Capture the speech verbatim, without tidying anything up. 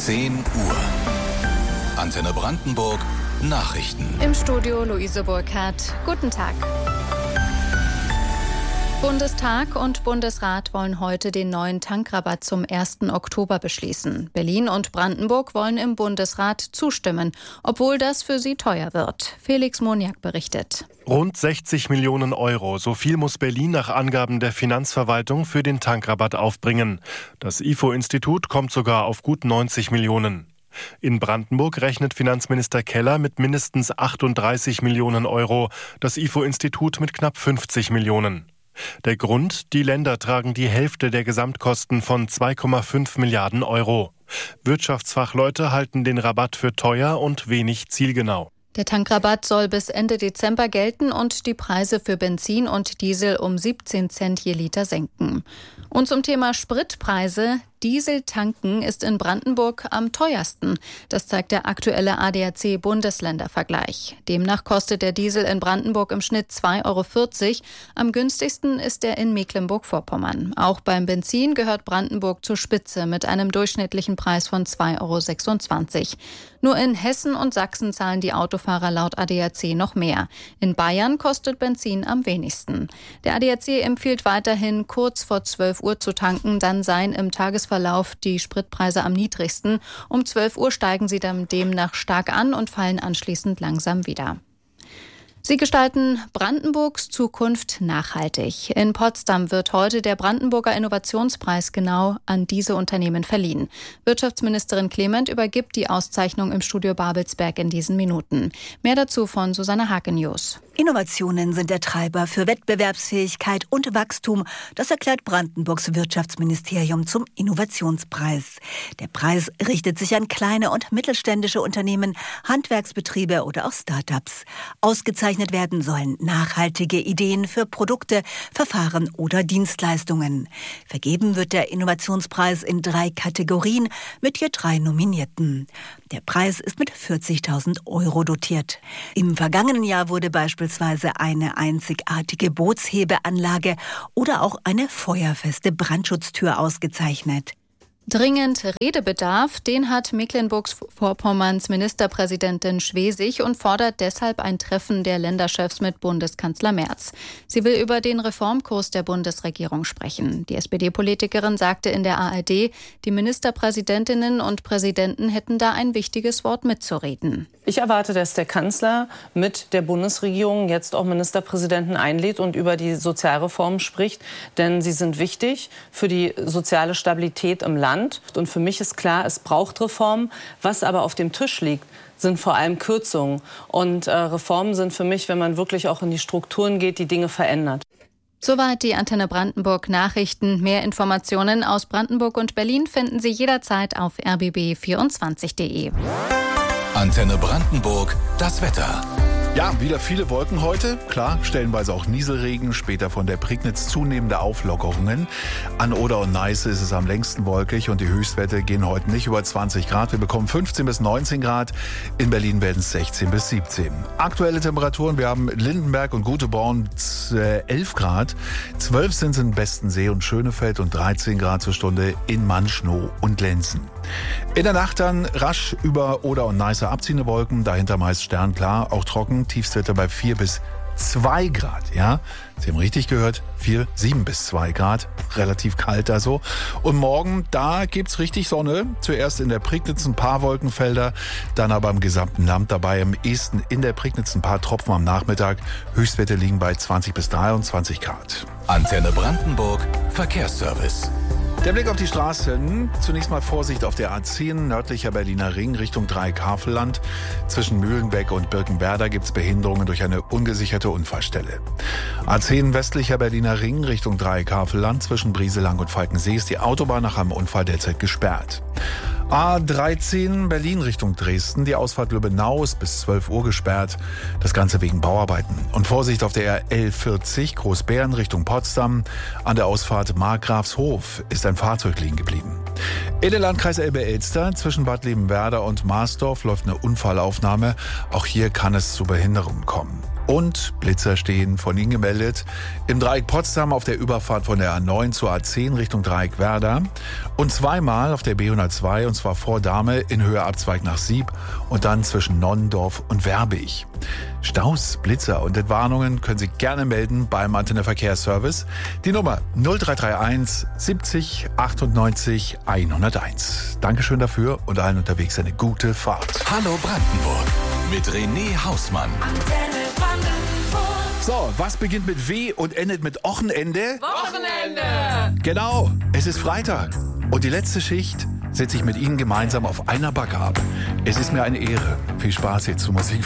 zehn Uhr. Antenne Brandenburg, Nachrichten. Im Studio Luise Burkhardt. Guten Tag. Bundestag und Bundesrat wollen heute den neuen Tankrabatt zum ersten Oktober beschließen. Berlin und Brandenburg wollen im Bundesrat zustimmen, obwohl das für sie teuer wird. Felix Moniak berichtet. Rund sechzig Millionen Euro, so viel muss Berlin nach Angaben der Finanzverwaltung für den Tankrabatt aufbringen. Das I F O-Institut kommt sogar auf gut neunzig Millionen. In Brandenburg rechnet Finanzminister Keller mit mindestens achtunddreißig Millionen Euro, das I F O-Institut mit knapp fünfzig Millionen. Der Grund: Die Länder tragen die Hälfte der Gesamtkosten von zwei Komma fünf Milliarden Euro. Wirtschaftsfachleute halten den Rabatt für teuer und wenig zielgenau. Der Tankrabatt soll bis Ende Dezember gelten und die Preise für Benzin und Diesel um siebzehn Cent je Liter senken. Und zum Thema Spritpreise: Diesel tanken ist in Brandenburg am teuersten. Das zeigt der aktuelle A D A C-Bundesländervergleich. Demnach kostet der Diesel in Brandenburg im Schnitt zwei Euro vierzig. Am günstigsten ist er in Mecklenburg-Vorpommern. Auch beim Benzin gehört Brandenburg zur Spitze mit einem durchschnittlichen Preis von zwei Euro sechsundzwanzig. Nur in Hessen und Sachsen zahlen die Autofahrer laut A D A C noch mehr. In Bayern kostet Benzin am wenigsten. Der A D A C empfiehlt weiterhin, kurz vor zwölf Uhr zu tanken, dann seien im Tagesverlauf die Spritpreise am niedrigsten. Um zwölf Uhr steigen sie dann demnach stark an und fallen anschließend langsam wieder. Sie gestalten Brandenburgs Zukunft nachhaltig. In Potsdam wird heute der Brandenburger Innovationspreis genau an diese Unternehmen verliehen. Wirtschaftsministerin Clement übergibt die Auszeichnung im Studio Babelsberg in diesen Minuten. Mehr dazu von Susanne Hake-News. Innovationen sind der Treiber für Wettbewerbsfähigkeit und Wachstum. Das erklärt Brandenburgs Wirtschaftsministerium zum Innovationspreis. Der Preis richtet sich an kleine und mittelständische Unternehmen, Handwerksbetriebe oder auch Start-ups. Ausgezeichnet werden sollen nachhaltige Ideen für Produkte, Verfahren oder Dienstleistungen. Vergeben wird der Innovationspreis in drei Kategorien mit je drei Nominierten. Der Preis ist mit vierzigtausend Euro dotiert. Im vergangenen Jahr wurde beispielsweise eine einzigartige Bootshebeanlage oder auch eine feuerfeste Brandschutztür ausgezeichnet. Dringend Redebedarf, den hat Mecklenburg-Vorpommerns Ministerpräsidentin Schwesig und fordert deshalb ein Treffen der Länderchefs mit Bundeskanzler Merz. Sie will über den Reformkurs der Bundesregierung sprechen. Die S P D-Politikerin sagte in der A R D, die Ministerpräsidentinnen und Präsidenten hätten da ein wichtiges Wort mitzureden. Ich erwarte, dass der Kanzler mit der Bundesregierung jetzt auch Ministerpräsidenten einlädt und über die Sozialreformen spricht, denn sie sind wichtig für die soziale Stabilität im Land. Und für mich ist klar, es braucht Reformen. Was aber auf dem Tisch liegt, sind vor allem Kürzungen. Und äh, Reformen sind für mich, wenn man wirklich auch in die Strukturen geht, die Dinge verändert. Soweit die Antenne Brandenburg Nachrichten. Mehr Informationen aus Brandenburg und Berlin finden Sie jederzeit auf r b b vierundzwanzig punkt d e. Antenne Brandenburg, das Wetter. Ja, wieder viele Wolken heute. Klar, stellenweise auch Nieselregen, später von der Prignitz zunehmende Auflockerungen. An Oder und Neiße ist es am längsten wolkig und die Höchstwerte gehen heute nicht über zwanzig Grad. Wir bekommen fünfzehn bis neunzehn Grad. In Berlin werden es sechzehn bis siebzehn. Aktuelle Temperaturen, wir haben Lindenberg und Guteborn elf Grad. zwölf sind es in Bestensee und Schönefeld und dreizehn Grad zur Stunde in Manschnow und Lenzen. In der Nacht dann rasch über Oder und Neiße abziehende Wolken, dahinter meist sternklar, auch trocken, Tiefstwerte bei vier bis zwei Grad, ja. Sie haben richtig gehört, vier, sieben bis zwei Grad, relativ kalt also. Und morgen, da gibt's richtig Sonne, zuerst in der Prignitz ein paar Wolkenfelder, dann aber im gesamten Land, dabei im Esten in der Prignitz ein paar Tropfen am Nachmittag, Höchstwerte liegen bei zwanzig bis dreiundzwanzig Grad. Antenne Brandenburg, Verkehrsservice. Der Blick auf die Straßen. Zunächst mal Vorsicht auf der A zehn, nördlicher Berliner Ring, Richtung Dreieck-Havelland. Zwischen Mühlenbeck und Birkenwerder gibt es Behinderungen durch eine ungesicherte Unfallstelle. A zehn, westlicher Berliner Ring, Richtung Dreieck-Havelland. Zwischen Brieselang und Falkensee ist die Autobahn nach einem Unfall derzeit gesperrt. A dreizehn, Berlin Richtung Dresden. Die Ausfahrt Lübbenau ist bis zwölf Uhr gesperrt. Das Ganze wegen Bauarbeiten. Und Vorsicht auf der L vierzig, Großbären Richtung Potsdam. An der Ausfahrt Markgrafshof ist ein Fahrzeug liegen geblieben. In der Landkreis Elbe-Elster zwischen Bad Liebenwerda und Marsdorf läuft eine Unfallaufnahme. Auch hier kann es zu Behinderungen kommen. und Blitzer stehen von Ihnen gemeldet. Im Dreieck Potsdam auf der Überfahrt von der A neun zur A zehn Richtung Dreieck Werder und zweimal auf der B hundertzwei und zwar vor Dahme in Höhe Abzweig nach Sieb und dann zwischen Nonnendorf und Werbig. Staus, Blitzer und Entwarnungen können Sie gerne melden beim Antenne Verkehrsservice. Die Nummer null drei drei eins siebzig achtundneunzig hunderteins. Dankeschön dafür und allen unterwegs eine gute Fahrt. Hallo Brandenburg mit René Hausmann. So, was beginnt mit W und endet mit Wochenende? Wochenende! Genau, es ist Freitag und die letzte Schicht setze ich mit Ihnen gemeinsam auf einer Backe ab. Es ist mir eine Ehre. Viel Spaß jetzt zur Musik.